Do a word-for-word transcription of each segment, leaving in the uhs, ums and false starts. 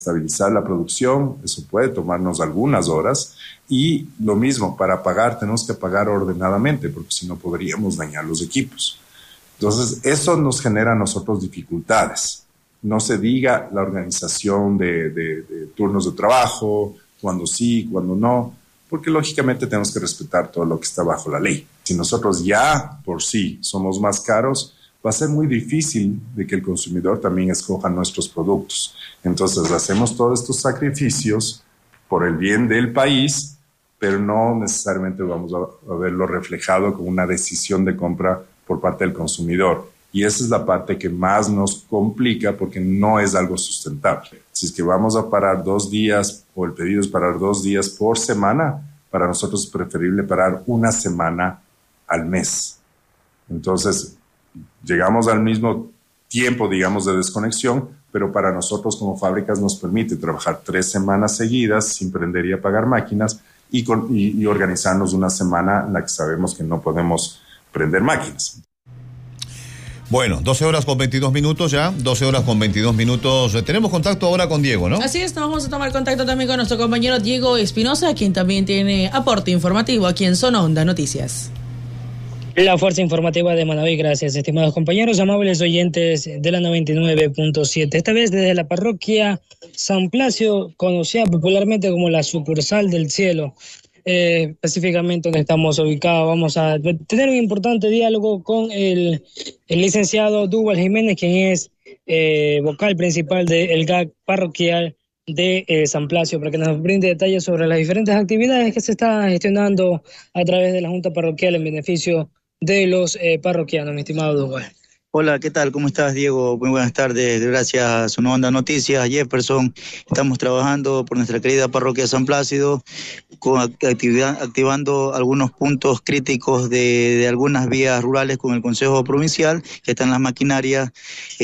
estabilizar la producción, eso puede tomarnos algunas horas, y lo mismo, para pagar tenemos que pagar ordenadamente, porque si no podríamos dañar los equipos. Entonces, eso nos genera a nosotros dificultades. No se diga la organización de, de, de turnos de trabajo, cuando sí, cuando no, porque lógicamente tenemos que respetar todo lo que está bajo la ley. Si nosotros ya por sí somos más caros, va a ser muy difícil de que el consumidor también escoja nuestros productos. Entonces, hacemos todos estos sacrificios por el bien del país, pero no necesariamente vamos a, a verlo reflejado como una decisión de compra por parte del consumidor. Y esa es la parte que más nos complica porque no es algo sustentable. Si es que vamos a parar dos días o el pedido es parar dos días por semana, para nosotros es preferible parar una semana al mes. Entonces, llegamos al mismo tiempo, digamos, de desconexión, pero para nosotros como fábricas nos permite trabajar tres semanas seguidas sin prender y apagar máquinas y, con, y, y organizarnos una semana en la que sabemos que no podemos prender máquinas. Bueno, doce horas con veintidós minutos ya, doce horas con veintidós minutos. Tenemos contacto ahora con Diego, ¿no? Así es, vamos a tomar contacto también con nuestro compañero Diego Espinosa, quien también tiene aporte informativo aquí en Zona Onda Noticias. La fuerza informativa de Manaví, gracias, estimados compañeros, amables oyentes de la noventa y nueve punto siete. Esta vez desde la parroquia San Placio, conocida popularmente como la sucursal del cielo. Eh, específicamente donde estamos ubicados, vamos a tener un importante diálogo con el, el licenciado Duval Jiménez, quien es eh, vocal principal del G A C parroquial de eh, San Placio, para que nos brinde detalles sobre las diferentes actividades que se están gestionando a través de la Junta Parroquial en beneficio de los eh, parroquianos, mi estimado Duval. Hola, ¿qué tal? ¿Cómo estás, Diego? Muy buenas tardes. Gracias a Zona Onda Noticias, a Jefferson. Estamos trabajando por nuestra querida parroquia San Plácido, con actividad, activando algunos puntos críticos de, de algunas vías rurales con el Consejo Provincial, que están las maquinarias,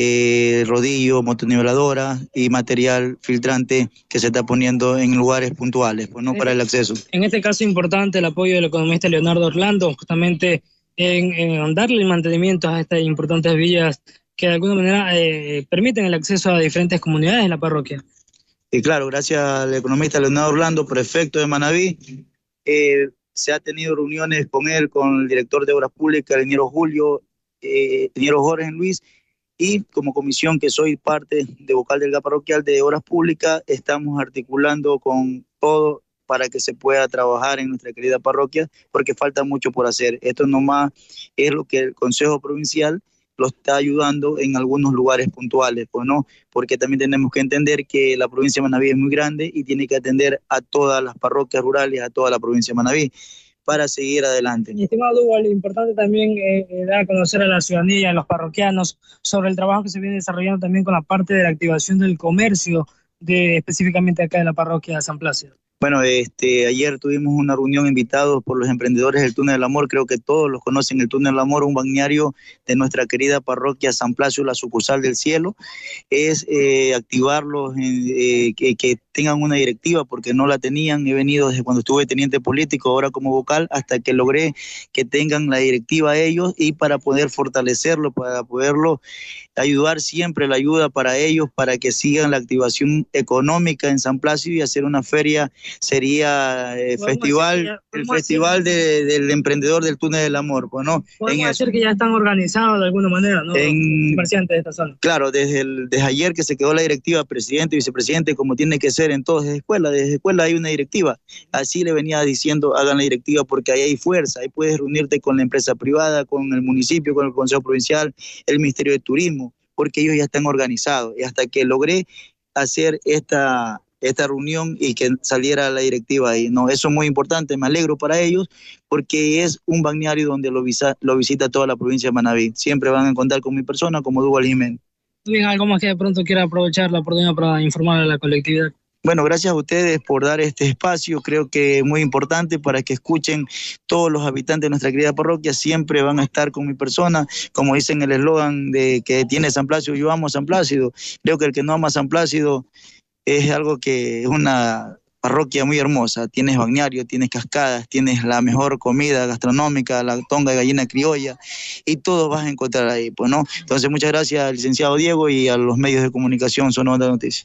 eh, rodillo, motoniveladora y material filtrante que se está poniendo en lugares puntuales, pues no para el acceso. En este caso importante el apoyo del economista Leonardo Orlando, justamente En, en darle el mantenimiento a estas importantes vías que de alguna manera eh, permiten el acceso a diferentes comunidades de la parroquia. Y claro, gracias al economista Leonardo Orlando, prefecto de Manaví, eh, se ha tenido reuniones con él, con el director de Obras Públicas, el ingeniero Julio, eh, el ingeniero Jorge Luis, y como comisión que soy parte de vocal del G A parroquial de Obras Públicas, estamos articulando con todo para que se pueda trabajar en nuestra querida parroquia, porque falta mucho por hacer. Esto nomás es lo que el Consejo Provincial lo está ayudando en algunos lugares puntuales, pues no, porque también tenemos que entender que la provincia de Manaví es muy grande y tiene que atender a todas las parroquias rurales, a toda la provincia de Manaví, para seguir adelante. Mi estimado Duval, importante también eh, dar a conocer a la ciudadanía, a los parroquianos, sobre el trabajo que se viene desarrollando también con la parte de la activación del comercio, de específicamente acá de la parroquia de San Plácido. Bueno, este, ayer tuvimos una reunión invitados por los emprendedores del Túnel del Amor, creo que todos los conocen, el Túnel del Amor, un balneario de nuestra querida parroquia San Plácido, la sucursal del cielo, es eh, activarlos, eh, que, que tengan una directiva, porque no la tenían. He venido desde cuando estuve teniente político, ahora como vocal, hasta que logré que tengan la directiva ellos, y para poder fortalecerlo, para poderlo ayudar siempre, la ayuda para ellos, para que sigan la activación económica en San Plácido y hacer una feria. Sería eh, festival, ya, el festival de, del emprendedor del Túnel del Amor, pues no. Podemos decir que ya están organizados de alguna manera, ¿no? En, comerciantes de esta zona. Claro, desde, el, desde ayer que se quedó la directiva, presidente y vicepresidente, como tiene que ser en todas las escuelas, desde escuela hay una directiva. Así le venía diciendo, hagan la directiva porque ahí hay fuerza, ahí puedes reunirte con la empresa privada, con el municipio, con el Consejo Provincial, el Ministerio de Turismo, porque ellos ya están organizados. Y hasta que logré hacer esta... esta reunión y que saliera la directiva ahí, no, eso es muy importante, me alegro para ellos, porque es un balneario donde lo, visa, lo visita toda la provincia de Manaví, siempre van a contar con mi persona como Duval Jiménez. Bien, algo más que de pronto quiera aprovechar la oportunidad para informar a la colectividad. Bueno, gracias a ustedes por dar este espacio, creo que es muy importante para que escuchen todos los habitantes de nuestra querida parroquia, siempre van a estar con mi persona, como dicen el eslogan de que tiene San Plácido, yo amo San Plácido, creo que el que no ama San Plácido es algo que es una parroquia muy hermosa, tienes balneario, tienes cascadas, tienes la mejor comida gastronómica, la tonga de gallina criolla, y todo vas a encontrar ahí, pues no. Entonces muchas gracias al licenciado Diego y a los medios de comunicación Zona Onda Noticias.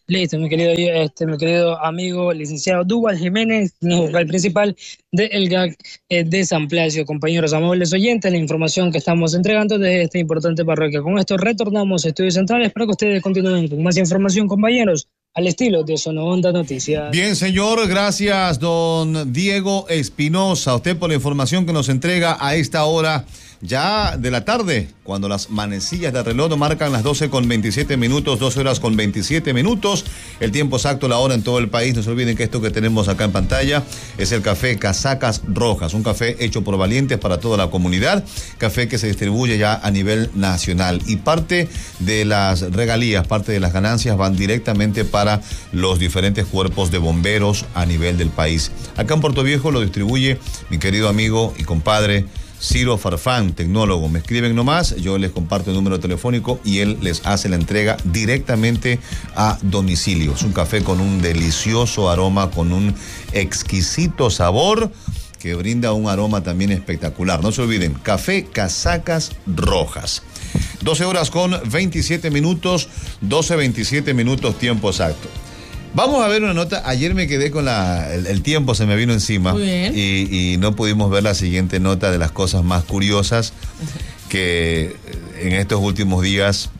Listo, mi querido, este, mi querido amigo licenciado Duval Jiménez, vocal principal del G A C eh, de San Plácido. Compañeros amables oyentes, la información que estamos entregando desde esta importante parroquia. Con esto retornamos a Estudios Centrales para que ustedes continúen con más información, compañeros, al estilo de Sononda Noticias. Bien, señor, gracias, don Diego Espinosa, a usted por la información que nos entrega a esta hora ya de la tarde, cuando las manecillas del reloj marcan las doce con veintisiete minutos, doce horas con veintisiete minutos, el tiempo exacto, la hora en todo el país. No se olviden que esto que tenemos acá en pantalla es el café Casacas Rojas, un café hecho por valientes para toda la comunidad, café que se distribuye ya a nivel nacional y parte de las regalías, parte de las ganancias van directamente para los diferentes cuerpos de bomberos a nivel del país. Acá en Puerto Viejo lo distribuye mi querido amigo y compadre Ciro Farfán, tecnólogo. Me escriben nomás, yo les comparto el número telefónico y él les hace la entrega directamente a domicilio. Es un café con un delicioso aroma, con un exquisito sabor que brinda un aroma también espectacular. No se olviden, café Casacas Rojas. doce horas con veintisiete minutos, doce veintisiete minutos, tiempo exacto. Vamos a ver una nota. Ayer me quedé con la, el, el tiempo, se me vino encima. Muy bien. Y, y no pudimos ver la siguiente nota de las cosas más curiosas que en estos últimos días,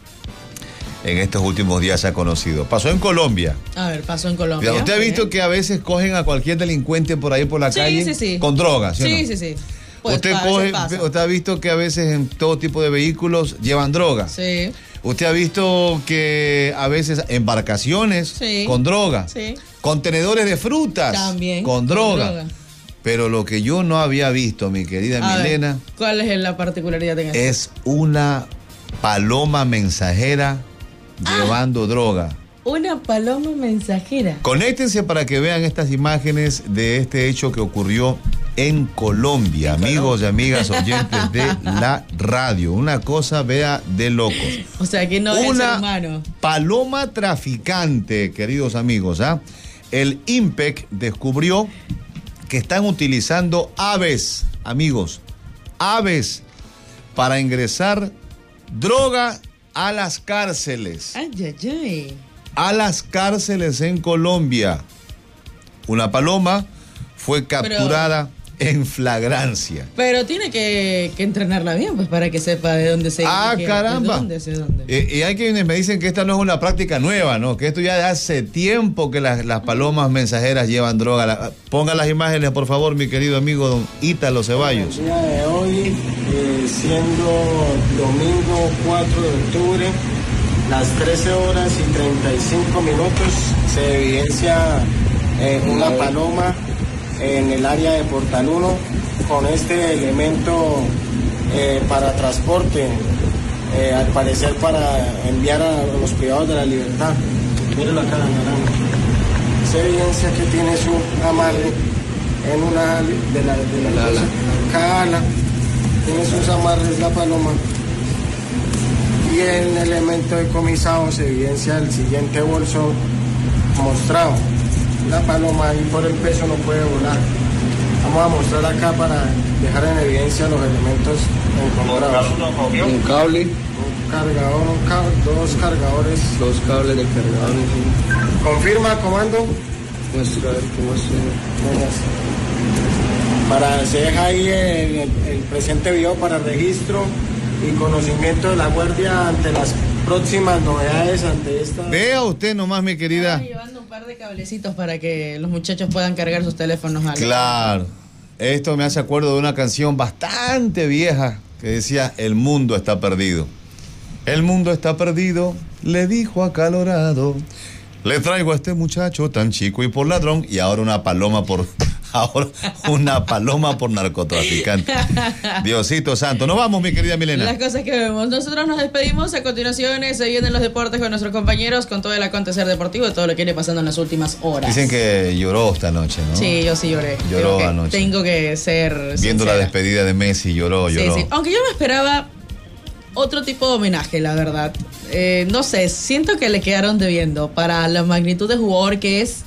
en estos últimos días se ha conocido. Pasó en Colombia. A ver, pasó en Colombia. ¿Usted ha visto que a veces cogen a cualquier delincuente por ahí por la sí, calle sí, sí. con drogas? ¿Sí, sí, no? sí, sí. Pues usted, pasa, coge, pasa. usted ha visto que a veces en todo tipo de vehículos llevan droga. Sí. Usted ha visto que a veces embarcaciones sí. con droga, sí. contenedores de frutas también con droga. con droga. Pero lo que yo no había visto, mi querida a Milena, ver, ¿cuál es la particularidad en esto? es una paloma mensajera ah, llevando droga. Una paloma mensajera. Conéctense para que vean estas imágenes de este hecho que ocurrió en Colombia, ¿En amigos Colombia? y amigas oyentes de la radio. Una cosa, vea, de locos. O sea, que no es Una ser humano. paloma traficante, queridos amigos. ¿ah? El I N P E C descubrió que están utilizando aves, amigos, aves para ingresar droga a las cárceles. Ay, ay, ay. A las cárceles en Colombia. Una paloma fue capturada Pero... en flagrancia. Pero tiene que, que entrenarla bien, pues, para que sepa de dónde se... Ah, que, caramba. De dónde, de dónde. Eh, y hay quienes me dicen que esta no es una práctica nueva, ¿no? Que esto ya de hace tiempo que las, las palomas mensajeras llevan droga. La, ponga las imágenes, por favor, mi querido amigo don Ítalo Ceballos. El día de hoy, eh, siendo domingo cuatro de octubre, las trece horas y treinta y cinco minutos, se evidencia eh, una paloma en el área de Portaluno con este elemento eh, para transporte, eh, al parecer para enviar a los privados de la libertad. Mírenlo acá, naranja. Se evidencia que tiene su amarre en una de la, de la, de la, cada ala, tiene sus amarres la paloma. Y en el elemento decomisado se evidencia el siguiente bolso mostrado. La paloma ahí por el peso no puede volar. Vamos a mostrar acá para dejar en evidencia los elementos encontrados. Un cable. Un cargador, un cable, dos cargadores. Dos cables de cargador. ¿Confirma, comando? Muestra, a ver cómo es. Para, se deja ahí el, el, el presente video para registro y conocimiento de la guardia ante las próximas novedades ante esta... Vea usted nomás, mi querida. Estaba llevando un par de cablecitos para que los muchachos puedan cargar sus teléfonos. A Claro. Esto me hace acuerdo de una canción bastante vieja que decía, el mundo está perdido. El mundo está perdido, le dijo acalorado. Le traigo a este muchacho tan chico y por ladrón, y ahora una paloma por... Ahora una paloma por narcotraficante. Diosito santo. Nos vamos, mi querida Milena. Las cosas que vemos. Nosotros nos despedimos. A continuación se vienen los deportes con nuestros compañeros, con todo el acontecer deportivo y todo lo que viene pasando en las últimas horas. Dicen que lloró esta noche, ¿no? Sí, yo sí lloré. Lloró tengo anoche. Que, tengo que ser Viendo sincera. la despedida de Messi, lloró, lloró. Sí, sí. Aunque yo me esperaba otro tipo de homenaje, la verdad. Eh, no sé, siento que le quedaron debiendo para la magnitud de jugador que es.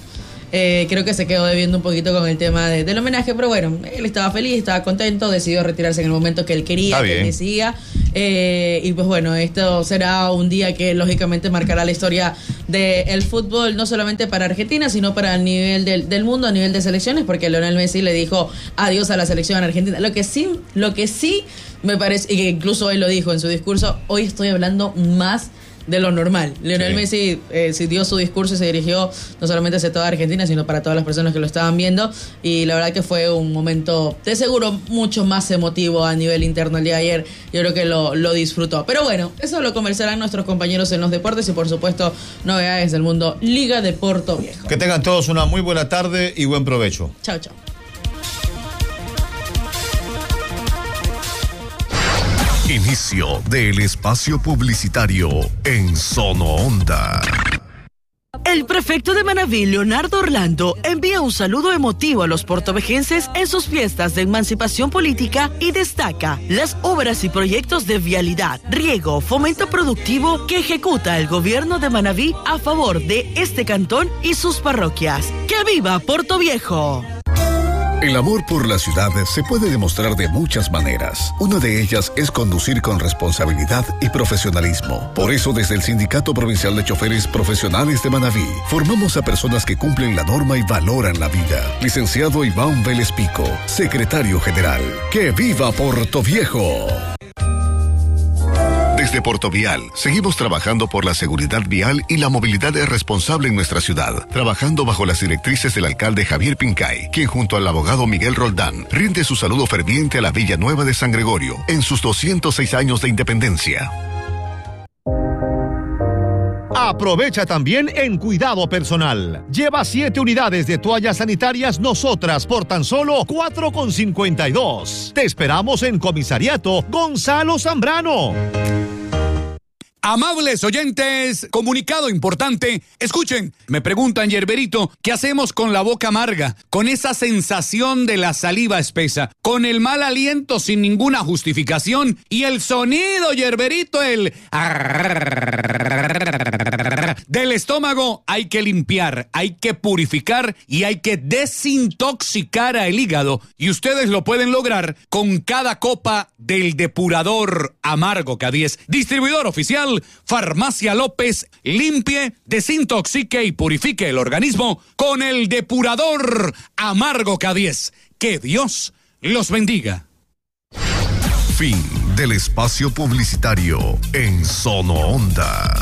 Eh, creo que se quedó debiendo un poquito con el tema de, del homenaje, pero bueno, él estaba feliz, estaba contento, decidió retirarse en el momento que él quería, que él decía. Eh, y pues bueno, esto será un día que lógicamente marcará la historia del fútbol, no solamente para Argentina, sino para el nivel del, del mundo, a nivel de selecciones, porque Lionel Messi le dijo adiós a la selección argentina. Lo que sí, lo que sí me parece, y que incluso él lo dijo en su discurso, hoy estoy hablando más de lo normal. Lionel sí. Messi eh, sí dio su discurso y se dirigió no solamente hacia toda Argentina, sino para todas las personas que lo estaban viendo, y la verdad que fue un momento de seguro mucho más emotivo a nivel interno el día de ayer. Yo creo que lo, lo disfrutó, pero bueno, eso lo conversarán nuestros compañeros en los deportes y por supuesto novedades del mundo Liga de Porto Viejo. Que tengan todos una muy buena tarde y buen provecho. Chao, chao. Inicio del espacio publicitario en Sono Onda. El prefecto de Manabí, Leonardo Orlando, envía un saludo emotivo a los portovejenses en sus fiestas de emancipación política y destaca las obras y proyectos de vialidad, riego, fomento productivo que ejecuta el gobierno de Manabí a favor de este cantón y sus parroquias. ¡Que viva Porto Viejo! El amor por la ciudad se puede demostrar de muchas maneras. Una de ellas es conducir con responsabilidad y profesionalismo. Por eso, desde el Sindicato Provincial de Choferes Profesionales de Manabí, formamos a personas que cumplen la norma y valoran la vida. Licenciado Iván Vélez Pico, Secretario General. ¡Que viva Porto Viejo! Desde Portovial, seguimos trabajando por la seguridad vial y la movilidad responsable en nuestra ciudad, trabajando bajo las directrices del alcalde Javier Pincay, quien junto al abogado Miguel Roldán rinde su saludo ferviente a la Villa Nueva de San Gregorio en sus doscientos seis años de independencia. Aprovecha también en cuidado personal. Lleva siete unidades de toallas sanitarias Nosotras por tan solo cuatro con cincuenta y dos. Te esperamos en Comisariato Gonzalo Zambrano. Amables oyentes, comunicado importante. Escuchen, me preguntan, Yerberito, ¿qué hacemos con la boca amarga? Con esa sensación de la saliva espesa, con el mal aliento sin ninguna justificación y el sonido, Yerberito, el del estómago. Hay que limpiar, hay que purificar y hay que desintoxicar al hígado. Y ustedes lo pueden lograr con cada copa del depurador amargo K diez. Distribuidor oficial Farmacia López. Limpie, desintoxique y purifique el organismo con el depurador amargo K diez. Que Dios los bendiga. Fin del espacio publicitario en Sono Onda.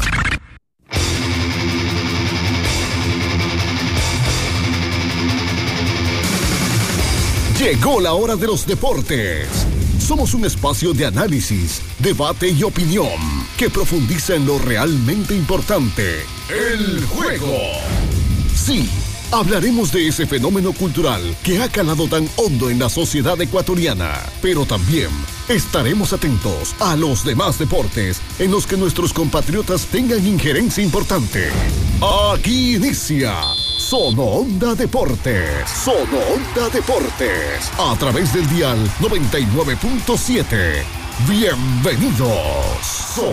Llegó la hora de los deportes. Somos un espacio de análisis, debate y opinión que profundiza en lo realmente importante, el juego. Sí, hablaremos de ese fenómeno cultural que ha calado tan hondo en la sociedad ecuatoriana, pero también estaremos atentos a los demás deportes en los que nuestros compatriotas tengan injerencia importante. Aquí inicia Sono Onda Deportes. Sono Onda Deportes. A través del dial noventa y nueve punto siete. Bienvenidos.